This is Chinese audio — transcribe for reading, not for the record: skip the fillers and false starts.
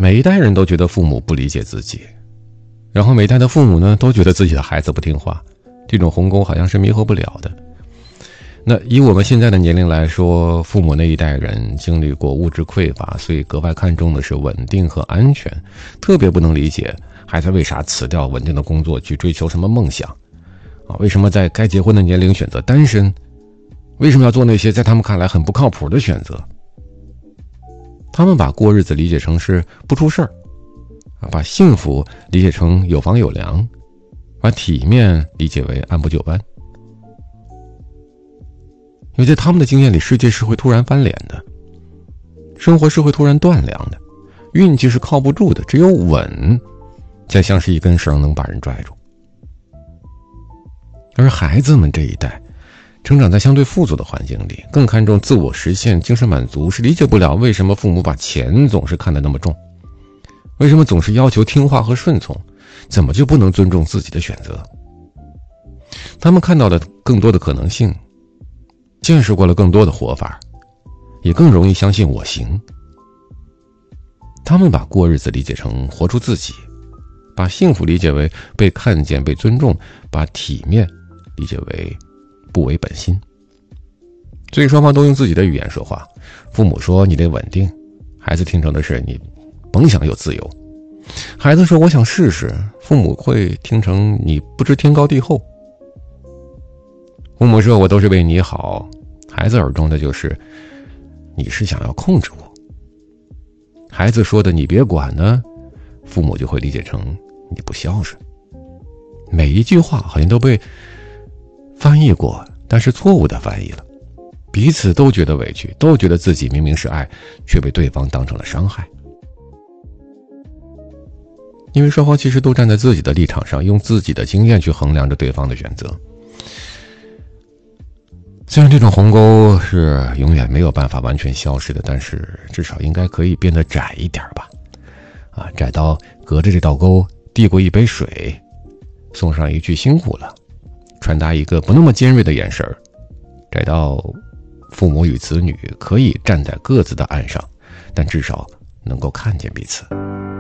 每一代人都觉得父母不理解自己，然后每一代的父母呢，都觉得自己的鸿子不听话，这种鸿沟好像是弥合不了的。那以我们现在的年龄来说，父母那一代人经历过物质匮乏，所以格外看重的是稳定和安全，特别不能理解孩子为啥辞掉稳定的工作去追求什么梦想为什么在该结婚的年龄选择单身，为什么要做那些在他们看来很不靠谱的选择。他们把过日子理解成是不出事儿，把幸福理解成有房有粮，把体面理解为按部就班。因为在他们的经验里，世界是会突然翻脸的，生活是会突然断粮的，运气是靠不住的，只有稳才像是一根绳能把人拽住。而孩子们这一代成长在相对富足的环境里，更看重自我实现、精神满足，是理解不了为什么父母把钱总是看得那么重，为什么总是要求听话和顺从，怎么就不能尊重自己的选择。他们看到了更多的可能性，见识过了更多的活法，也更容易相信我行。他们把过日子理解成活出自己，把幸福理解为被看见、被尊重，把体面理解为不违本心。所以双方都用自己的语言说话，父母说你得稳定，孩子听成的是你甭想有自由。孩子说我想试试，父母会听成你不知天高地厚。父母说我都是为你好，孩子耳中的就是你是想要控制我。孩子说的你别管呢，父母就会理解成你不孝顺。每一句话好像都被翻译过，但是错误的翻译了，彼此都觉得委屈，都觉得自己明明是爱，却被对方当成了伤害。因为双方其实都站在自己的立场上，用自己的经验去衡量着对方的选择。虽然这种鸿沟是永远没有办法完全消失的，但是至少应该可以变得窄一点吧。窄到隔着这道沟递过一杯水，送上一句辛苦了，传达一个不那么尖锐的眼神，窄到父母与子女可以站在各自的岸上，但至少能够看见彼此。